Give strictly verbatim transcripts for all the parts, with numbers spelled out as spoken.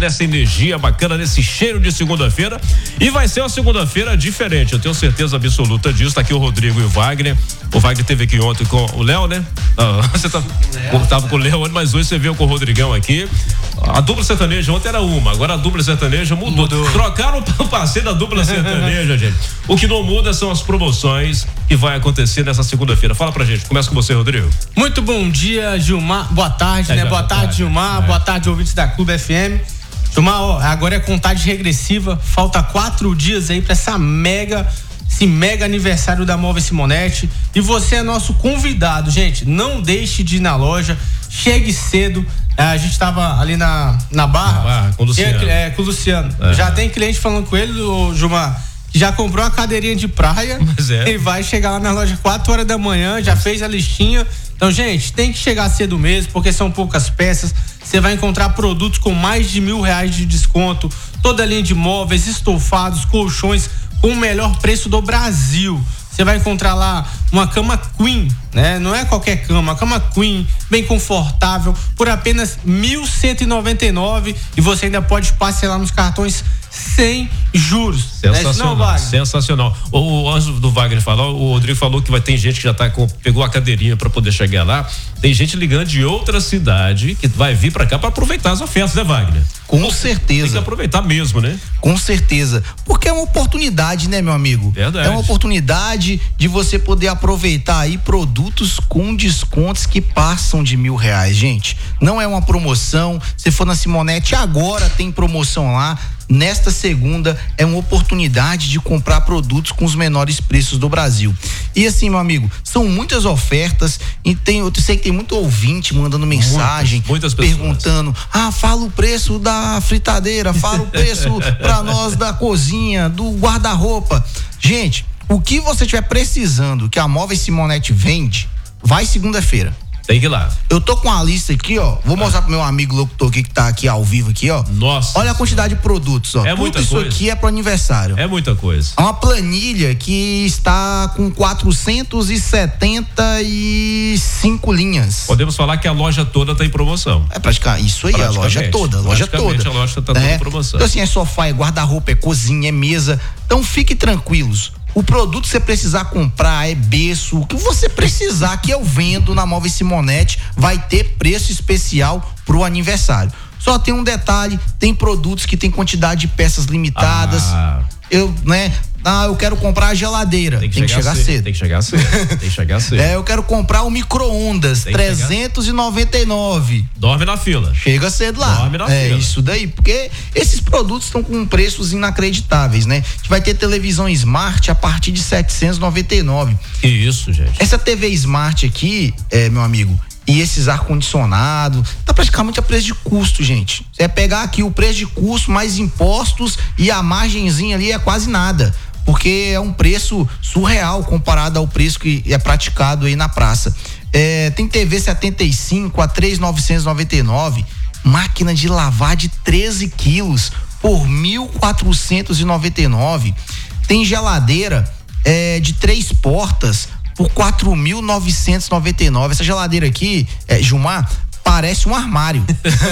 nessa energia bacana, nesse cheiro de segunda-feira. E vai ser uma segunda-feira diferente, eu tenho certeza absoluta disso. Tá aqui o Rodrigo e o Wagner. O Wagner teve aqui ontem com o Léo, né? Ah, você tá, tava com o Léo, mas hoje você veio com o Rodrigão aqui. A dupla sertaneja ontem era uma, agora a dupla sertaneja mudou. mudou. Trocaram o parceiro da dupla sertaneja, gente. O que não muda são as promoções que vai acontecer nessa segunda-feira. Fala pra gente, começa com você, Rodrigo. Muito bom dia, Gilmar. Boa tarde, é, né? Boa tarde, tarde, Gilmar. É. Boa tarde, ouvintes da Clube F M. Gilmar, ó, agora é contagem regressiva. Falta quatro dias aí pra essa mega, esse mega aniversário da Móveis Simonetti. E você é nosso convidado, gente. Não deixe de ir na loja. Chegue cedo. A gente tava ali na, na Barra. Na Barra, com o Luciano. Tem, é, com o Luciano. É. Já tem cliente falando com ele, o Gilmar, que já comprou uma cadeirinha de praia é. e vai chegar lá na loja quatro horas da manhã, já fez a listinha. Então, gente, tem que chegar cedo mesmo, porque são poucas peças. Você vai encontrar produtos com mais de mil reais de desconto, toda a linha de móveis, estofados, colchões, com o melhor preço do Brasil. Você vai encontrar lá uma cama queen, né? Não é qualquer cama, uma cama queen, bem confortável, por apenas mil cento e noventa e nove, e você ainda pode parcelar nos cartões sem juros. Sensacional, né? Não, sensacional. O, antes do Wagner falar, o Rodrigo falou que vai ter gente que já tá com, pegou a cadeirinha para poder chegar lá. Tem gente ligando de outra cidade que vai vir para cá para aproveitar as ofertas, né, Wagner? Com certeza. Tem que aproveitar mesmo, né? Com certeza. Porque é uma oportunidade, né, meu amigo? Verdade. É uma oportunidade de você poder aproveitar aí produtos com descontos que passam de mil reais, gente. Não é uma promoção. Se for na Simonetti, agora tem promoção lá. Nesta segunda é uma oportunidade de comprar produtos com os menores preços do Brasil. E assim, meu amigo, são muitas ofertas e tem, eu sei que tem muito ouvinte mandando mensagem, muitas, muitas perguntando, ah, fala o preço da fritadeira, fala o preço pra nós da cozinha, do guarda-roupa. Gente, o que você estiver precisando que a Móveis Simonetti vende, vai segunda-feira. Tem que ir lá. Eu tô com a lista aqui, ó. Vou mostrar ah. pro meu amigo locutor aqui que tá aqui ao vivo aqui, ó. Nossa. Olha a quantidade de produtos, ó. É Tudo muita isso coisa. Aqui é pro aniversário. É muita coisa. É uma planilha que está com quatrocentos e setenta e cinco linhas. Podemos falar que a loja toda tá em promoção. É praticamente isso aí, a loja toda, a loja toda. A loja tá toda é. em promoção. Então assim, é sofá, é guarda-roupa, é cozinha, é mesa. Então fique tranquilos. O produto que você precisar comprar é berço, o que você precisar que eu vendo na Móveis Simonetti vai ter preço especial pro aniversário. Só tem um detalhe, tem produtos que tem quantidade de peças limitadas. Ah. Eu, né? Ah, eu quero comprar a geladeira. Tem que, tem chegar, que chegar cedo. cedo. Tem que chegar cedo. Tem que chegar cedo. É, eu quero comprar o micro-ondas, trezentos e noventa e nove. Dorme na fila. Chega cedo lá. Dorme na é, fila. Isso daí, porque esses produtos estão com preços inacreditáveis, né? A gente vai ter televisão Smart a partir de setecentos e noventa e nove. Isso, gente. Essa T V Smart aqui, é, meu amigo, e esses ar-condicionado, tá praticamente a preço de custo, gente. Você vai pegar aqui o preço de custo, mais impostos, e a margenzinha ali é quase nada. Porque é um preço surreal comparado ao preço que é praticado aí na praça. É, tem T V setenta e cinco a três mil novecentos e noventa e nove, máquina de lavar de treze quilos por mil quatrocentos e noventa e nove. Tem geladeira é, de três portas por quatro mil novecentos e noventa e nove. Essa geladeira aqui, é, Gilmar, parece um armário.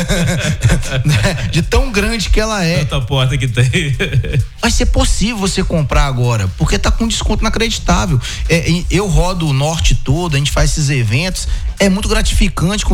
De tão grande que ela é. Tanta porta que tem. Vai ser possível você comprar agora, porque tá com desconto inacreditável. É, eu rodo o norte todo, a gente faz esses eventos, é muito gratificante.